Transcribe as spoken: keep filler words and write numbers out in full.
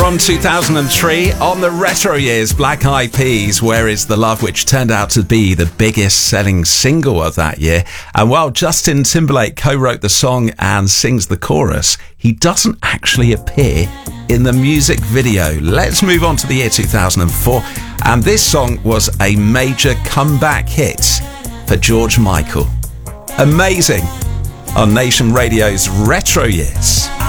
From two thousand three, on the Retro Years, Black Eyed Peas, Where Is the Love, which turned out to be the biggest selling single of that year. And while Justin Timberlake co-wrote the song and sings the chorus, he doesn't actually appear in the music video. Let's move on to the year two thousand four. And this song was a major comeback hit for George Michael. Amazing on Nation Radio's Retro Years.